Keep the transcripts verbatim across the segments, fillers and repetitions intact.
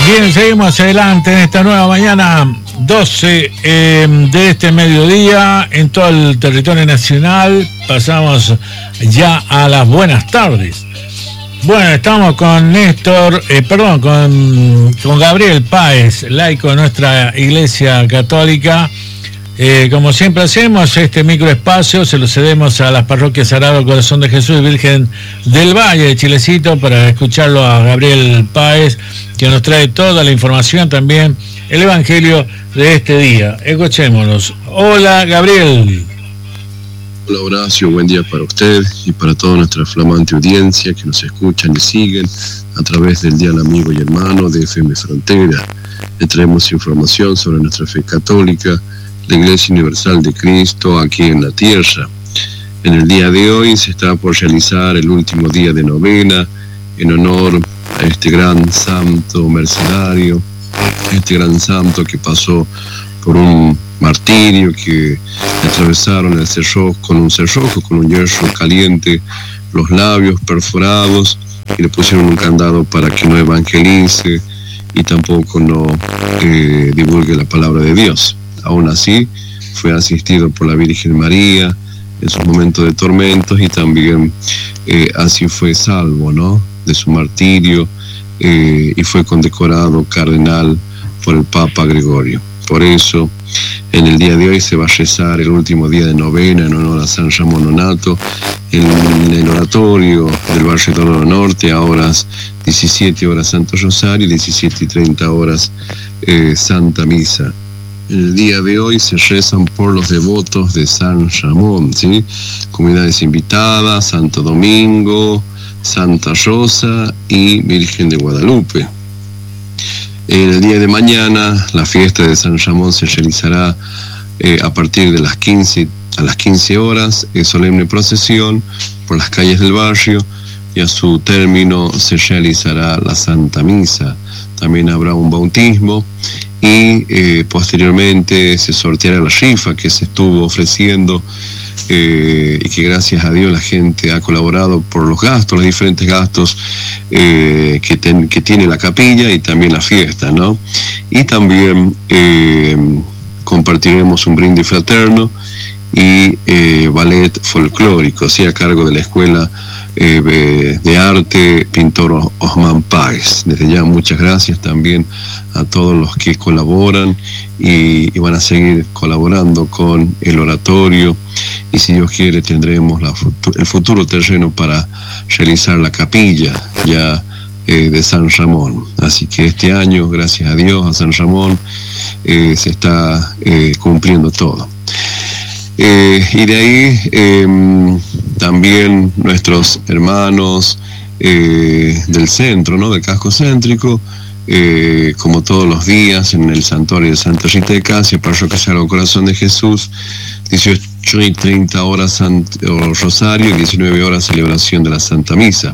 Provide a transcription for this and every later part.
Bien, seguimos adelante en esta nueva mañana doce eh, de este mediodía en todo el territorio nacional. Pasamos ya a las buenas tardes. Bueno, estamos con Néstor, eh, perdón, con, con Gabriel Páez, laico de nuestra Iglesia Católica. Eh, como siempre hacemos, este microespacio se lo cedemos a las parroquias Sagrado Corazón de Jesús y Virgen del Valle de Chilecito para escucharlo a Gabriel Páez, que nos trae toda la información, también el Evangelio de este día. Escuchémonos. Hola, Gabriel. Hola, Horacio, buen día para usted y para toda nuestra flamante audiencia que nos escuchan y siguen a través del Dial Amigo y Hermano de F M Frontera. Le traemos información sobre nuestra fe católica, la Iglesia Universal de Cristo aquí en la tierra. En el día de hoy se está por realizar el último día de novena en honor a este gran santo mercedario, este gran santo que pasó por un martirio, que atravesaron el cerrojo con un cerrojo, con un hierro caliente, los labios perforados, y le pusieron un candado para que no evangelice y tampoco no eh, divulgue la palabra de Dios. Aún así, fue asistido por la Virgen María en sus momentos de tormentos y también eh, así fue salvo, ¿no?, de su martirio eh, y fue condecorado cardenal por el Papa Gregorio. Por eso, en el día de hoy se va a rezar el último día de novena en honor a San Ramón Nonnato en el oratorio del barrio Dorado Norte a horas diecisiete horas Santo Rosario y diecisiete y treinta horas eh, Santa Misa. En el día de hoy se rezan por los devotos de San Ramón, ¿sí? Comunidades invitadas, Santo Domingo, Santa Rosa y Virgen de Guadalupe. En el día de mañana, la fiesta de San Ramón se realizará eh, a partir de las quince, a las quince horas, en solemne procesión por las calles del barrio, y a su término se realizará la Santa Misa. También habrá un bautismo y eh, posteriormente se sorteará la rifa que se estuvo ofreciendo eh, y que gracias a Dios la gente ha colaborado por los gastos, los diferentes gastos eh, que, ten, que tiene la capilla y también la fiesta, ¿no? Y también eh, compartiremos un brindis fraterno y eh, ballet folclórico, ¿sí?, a cargo de la Escuela eh, de Arte Pintor Osman Páez. Desde ya muchas gracias también a todos los que colaboran y, y van a seguir colaborando con el oratorio, y si Dios quiere tendremos la futu- el futuro terreno para realizar la capilla ya eh, de San Ramón. Así que este año, gracias a Dios, a San Ramón, eh, se está eh, cumpliendo todo. Eh, y de ahí eh, también nuestros hermanos eh, del centro, ¿no?, del casco céntrico, eh, como todos los días en el santuario de Santa Rita de Casia, parroquia Sagrado Corazón de Jesús, dieciocho y treinta horas Sant- Rosario y diecinueve horas celebración de la Santa Misa.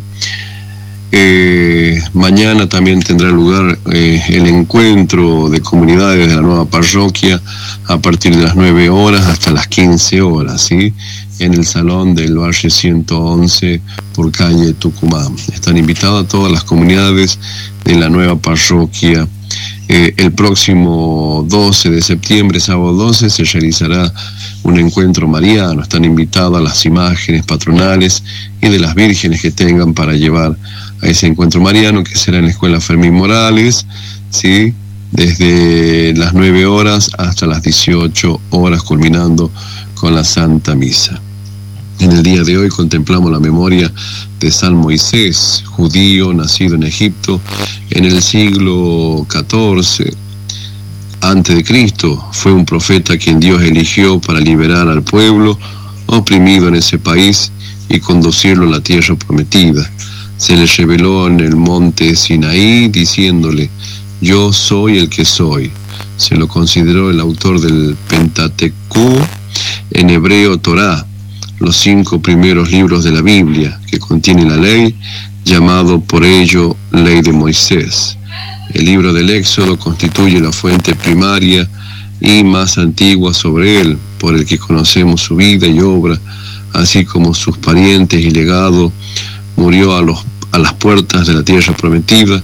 Eh, mañana también tendrá lugar eh, el encuentro de comunidades de la nueva parroquia a partir de las nueve horas hasta las quince horas, ¿sí?, en el salón del barrio ciento once por calle Tucumán. Están invitadas todas las comunidades de la nueva parroquia. Eh, el próximo doce de septiembre, sábado doce, se realizará un encuentro mariano. Están invitadas las imágenes patronales y de las vírgenes que tengan para llevar a ese encuentro mariano, que será en la Escuela Fermín Morales, ¿sí?, desde las nueve horas hasta las dieciocho horas, culminando con la Santa Misa. En el día de hoy contemplamos la memoria de San Moisés, judío nacido en Egipto en el siglo catorce antes de Cristo. Fue un profeta quien Dios eligió para liberar al pueblo oprimido en ese país y conducirlo a la tierra prometida. Se le reveló en el monte Sinaí diciéndole: yo soy el que soy. Se lo consideró el autor del Pentateuco, en hebreo Torá, los cinco primeros libros de la Biblia que contiene la ley, llamado por ello Ley de Moisés. El libro del Éxodo constituye la fuente primaria y más antigua sobre él, por el que conocemos su vida y obra, así como sus parientes y legado. Murió a, los, a las puertas de la tierra prometida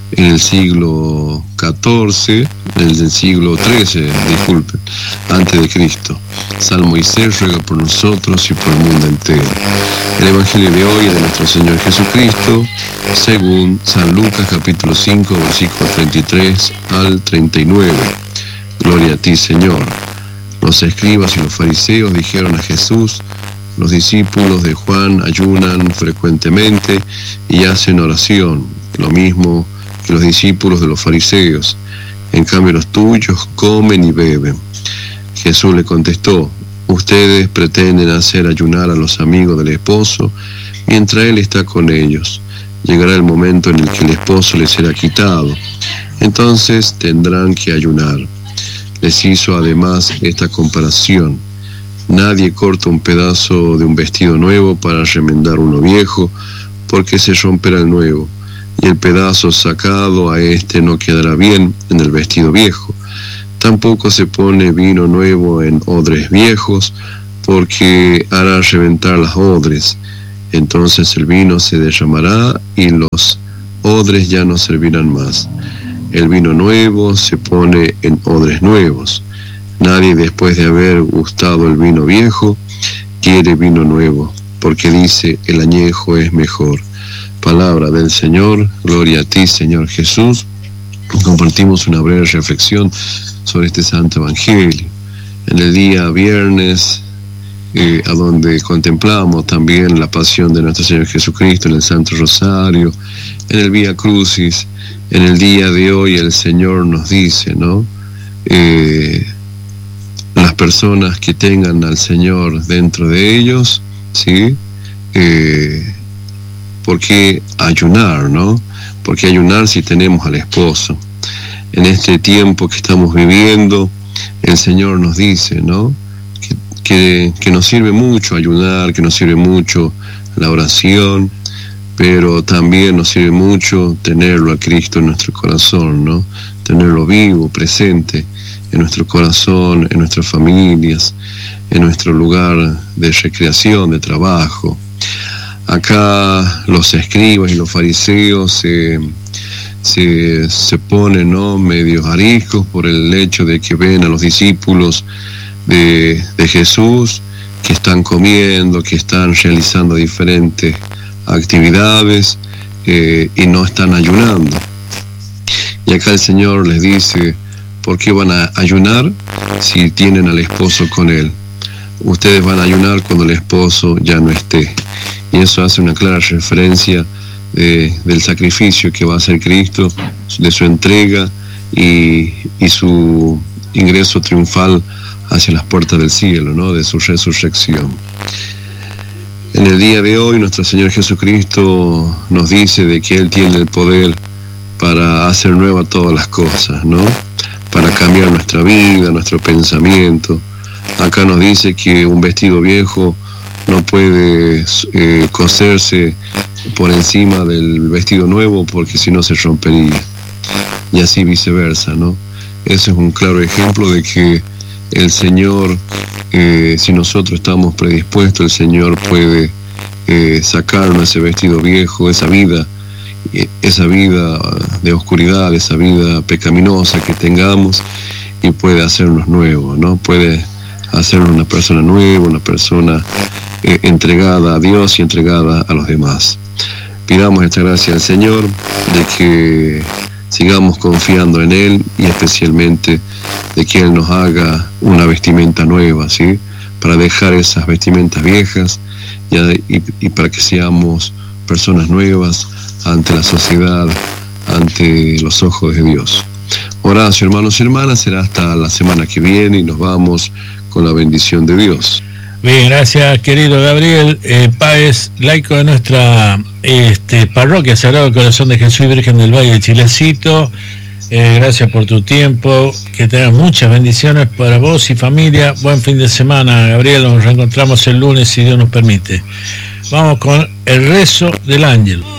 en el siglo catorce, desde el siglo trece, disculpen, antes de Cristo. San Moisés ruega por nosotros y por el mundo entero. El Evangelio de hoy es de nuestro Señor Jesucristo, según San Lucas capítulo cinco, versículos treinta y tres al treinta y nueve. Gloria a ti, Señor. Los escribas y los fariseos dijeron a Jesús: los discípulos de Juan ayunan frecuentemente y hacen oración, lo mismo que los discípulos de los fariseos. En cambio los tuyos comen y beben. Jesús le contestó: ustedes pretenden hacer ayunar a los amigos del esposo mientras él está con ellos. Llegará el momento en el que el esposo les será quitado. Entonces tendrán que ayunar. Les hizo además esta comparación: nadie corta un pedazo de un vestido nuevo para remendar uno viejo, porque se romperá el nuevo, y el pedazo sacado a este no quedará bien en el vestido viejo. Tampoco se pone vino nuevo en odres viejos, porque hará reventar las odres. Entonces el vino se derramará y los odres ya no servirán más. El vino nuevo se pone en odres nuevos. Nadie, después de haber gustado el vino viejo, quiere vino nuevo, porque dice: el añejo es mejor. Palabra del Señor. Gloria a ti, Señor Jesús. Compartimos una breve reflexión sobre este santo evangelio. En el día viernes, eh, a donde contemplamos también la pasión de nuestro Señor Jesucristo en el Santo Rosario, en el Vía Crucis, en el día de hoy el Señor nos dice, ¿no? Eh, las personas que tengan al Señor dentro de ellos, ¿sí? Eh, ¿Por qué ayunar, no? ¿Por qué ayunar si tenemos al esposo? En este tiempo que estamos viviendo, el Señor nos dice, ¿no? Que, que, que nos sirve mucho ayunar, que nos sirve mucho la oración, pero también nos sirve mucho tenerlo a Cristo en nuestro corazón, ¿no? Tenerlo vivo, presente en nuestro corazón, en nuestras familias, en nuestro lugar de recreación, de trabajo. Acá los escribas y los fariseos se, se, se ponen, ¿no?, medios ariscos por el hecho de que ven a los discípulos de, de Jesús que están comiendo, que están realizando diferentes actividades eh, y no están ayunando. Y acá el Señor les dice: ¿por qué van a ayunar si tienen al esposo con él? Ustedes van a ayunar cuando el esposo ya no esté. Y eso hace una clara referencia de, del sacrificio que va a hacer Cristo, de su entrega y, y su ingreso triunfal hacia las puertas del cielo, ¿no?, de su resurrección. En el día de hoy nuestro Señor Jesucristo nos dice de que Él tiene el poder para hacer nuevas todas las cosas, ¿no?, para cambiar nuestra vida, nuestro pensamiento. Acá nos dice que un vestido viejo no puede eh, coserse por encima del vestido nuevo, porque si no se rompería, y así viceversa, ¿no? Ese es un claro ejemplo de que el Señor, eh, si nosotros estamos predispuestos, el Señor puede eh, sacarnos ese vestido viejo, esa vida, esa vida de oscuridad, esa vida pecaminosa que tengamos, y puede hacernos nuevos, ¿no? Puede hacernos una persona nueva, una persona eh, entregada a Dios y entregada a los demás. Pidamos esta gracia al Señor, de que sigamos confiando en Él, y especialmente de que Él nos haga una vestimenta nueva, ¿sí?, para dejar esas vestimentas viejas y, y, y para que seamos personas nuevas ante la sociedad, ante los ojos de Dios. Horacio, hermanos y hermanas, será hasta la semana que viene y nos vamos con la bendición de Dios. Bien, gracias, querido Gabriel eh, Páez, laico de nuestra este, parroquia Sagrado Corazón de Jesús y Virgen del Valle de Chilecito. Eh, gracias por tu tiempo, que tengas muchas bendiciones para vos y familia. Buen fin de semana, Gabriel, nos reencontramos el lunes si Dios nos permite. Vamos con el rezo del ángel.